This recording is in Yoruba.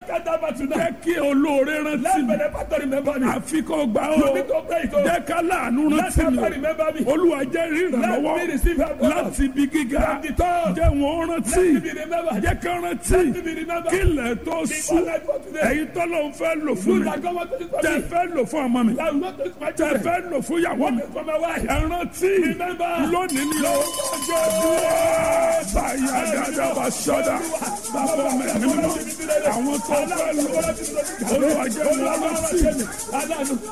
jẹ́ kí olóore rántí mi. àfi kò gbà ó. jẹ́ ká láàánú rántí mi. olúwa jẹ́ ìrànlọ́wọ́ láti ibi gíga. jẹ́ wọn rántí. jẹ́ ká rántí. kílẹ̀ tó sùn. èyí tó ló ń fẹ́ lò fún mi. tẹ fẹ́ lò fún ọmọ mi. tẹ fẹ́ lò fún ìyàwó mi. ẹ rántí. lónìí ni ó. báyà dáadáa bá ṣọ́dá. bàbá mi nínú àwọn tó fẹ́ lò. olúwa jẹ́ wọn rántí.